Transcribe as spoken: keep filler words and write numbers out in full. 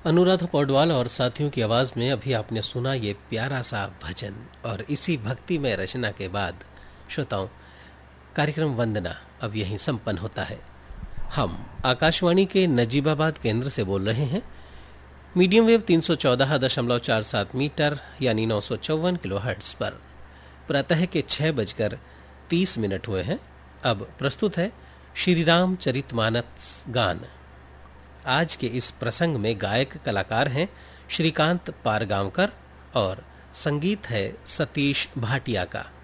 अनुराधा पौडवाल और साथियों की आवाज में अभी आपने सुना ये प्यारा सा भजन। और इसी भक्ति में रचना के बाद श्रोताओं, कार्यक्रम वंदना अब यहीं संपन्न होता है। हम आकाशवाणी के नजीबाबाद केंद्र से बोल रहे हैं। मीडियम वेव तीन सौ चौदह दशमलव चार सात मीटर यानी नौ सौ चौवन किलो हर्ट्ज पर प्रातः के छह बजकर तीस मिनट हुए हैं। अब प्रस्तुत है श्री राम चरितमानस गान। आज के इस प्रसंग में गायक कलाकार हैं श्रीकांत पारगांवकर और संगीत है सतीश भाटिया का।